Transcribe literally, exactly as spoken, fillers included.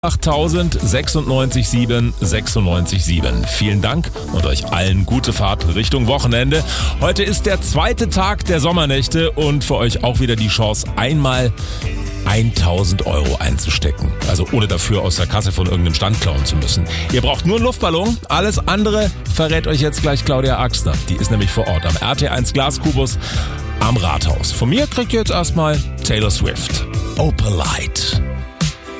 achttausend sechsundneunzig sieben sechsundneunzig sieben. Vielen Dank und euch allen gute Fahrt Richtung Wochenende. Heute ist der zweite Tag der Sommernächte und für euch auch wieder die Chance, einmal tausend Euro einzustecken. Also ohne dafür aus der Kasse von irgendeinem Stand klauen zu müssen. Ihr braucht nur einen Luftballon. Alles andere verrät euch jetzt gleich Claudia Axner. Die ist nämlich vor Ort am R T eins Glaskubus am Rathaus. Von mir kriegt ihr jetzt erstmal Taylor Swift. Opalite.